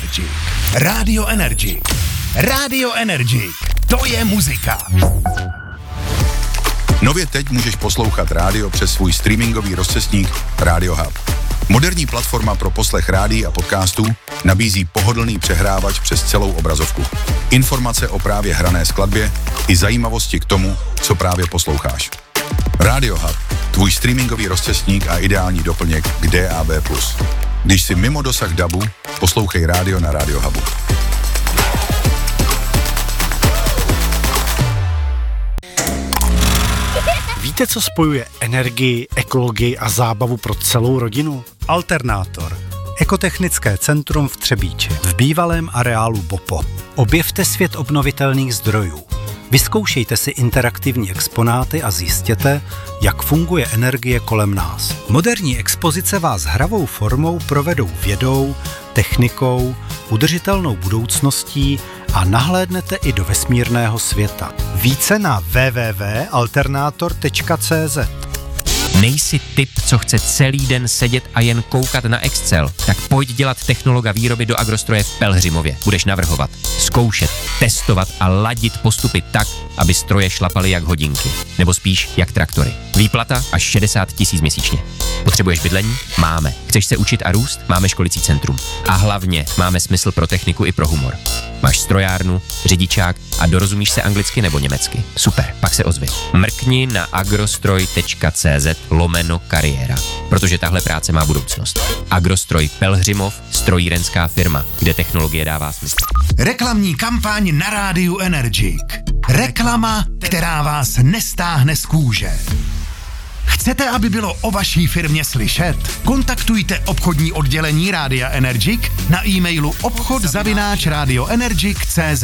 Energy. Radio Energy. Radio Energy. To je muzika. Nově teď můžeš poslouchat rádio přes svůj streamingový rozcestník Radio Hub. Moderní platforma pro poslech rádií a podcastů nabízí pohodlný přehrávač přes celou obrazovku. Informace o právě hrané skladbě i zajímavosti k tomu, co právě posloucháš. Radio Hub, tvůj streamingový rozcestník a ideální doplněk k DAB+. Když jsi mimo dosah DABu, poslouchej rádio na Radio Hubu. Víte, co spojuje energii, ekologii a zábavu pro celou rodinu? Alternátor. Ekotechnické centrum v Třebíči, v bývalém areálu BOPO. Objevte svět obnovitelných zdrojů. Vyzkoušejte si interaktivní exponáty a zjistěte, jak funguje energie kolem nás. Moderní expozice vás hravou formou provedou vědou, technikou, udržitelnou budoucností a nahlédnete i do vesmírného světa. Více na www.alternator.cz. Nejsi typ, co chce celý den sedět a jen koukat na Excel? Tak pojď dělat technologa výroby do Agrostroje v Pelhřimově. Budeš navrhovat, zkoušet, testovat a ladit postupy tak, aby stroje šlapaly jak hodinky. Nebo spíš jak traktory. Výplata až 60 000 měsíčně. Potřebuješ bydlení? Máme. Chceš se učit a růst? Máme školicí centrum. A hlavně máme smysl pro techniku i pro humor. Máš strojárnu, řidičák a dorozumíš se anglicky nebo německy. Super, pak se ozvi. Mrkni na agrostroj.cz/kariéra, protože tahle práce má budoucnost. Agrostroj Pelhřimov, strojírenská firma, kde technologie dává smysl. Reklamní kampaň na rádiu Energy. Reklama, která vás nestáhne z kůže. Chcete, aby bylo o vaší firmě slyšet? Kontaktujte obchodní oddělení Rádia Energy na e-mailu obchod@radioenergy.cz.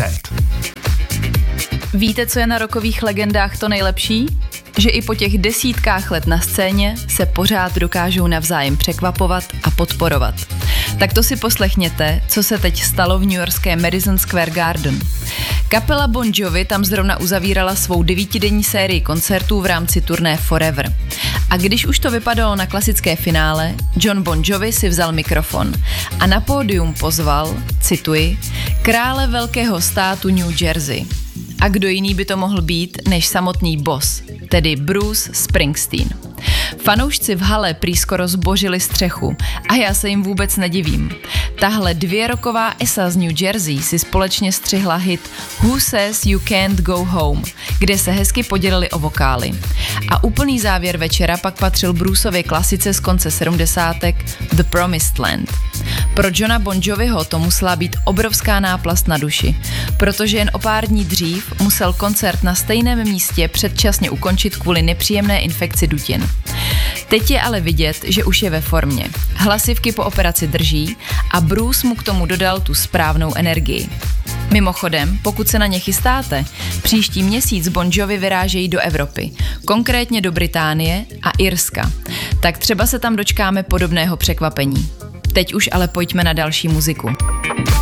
Víte, co je na rockových legendách to nejlepší? Že i po těch desítkách let na scéně se pořád dokážou navzájem překvapovat a podporovat. Tak to si poslechněte, co se teď stalo v newyorské Madison Square Garden. Kapela Bon Jovi tam zrovna uzavírala svou 9denní sérii koncertů v rámci turné Forever. A když už to vypadalo na klasické finále, John Bon Jovi si vzal mikrofon a na pódium pozval, cituji, krále velkého státu New Jersey. A kdo jiný by to mohl být než samotný boss, tedy Bruce Springsteen. Fanoušci v hale prý skoro zbožili střechu a já se jim vůbec nedivím. Tahle 2roková esa z New Jersey si společně střihla hit Who Says You Can't Go Home, kde se hezky podělili o vokály. A úplný závěr večera pak patřil Bruceově klasice z konce 70. The Promised Land. Pro Johna Bon Joviho to musela být obrovská náplast na duši, protože jen o pár dní dřív musel koncert na stejném místě předčasně ukončit kvůli nepříjemné infekci dutin. Teď je ale vidět, že už je ve formě. Hlasivky po operaci drží a Bruce mu k tomu dodal tu správnou energii. Mimochodem, pokud se na ně chystáte, příští měsíc Bon Jovi vyrážejí do Evropy, konkrétně do Británie a Irska. Tak třeba se tam dočkáme podobného překvapení. Teď už ale pojďme na další muziku.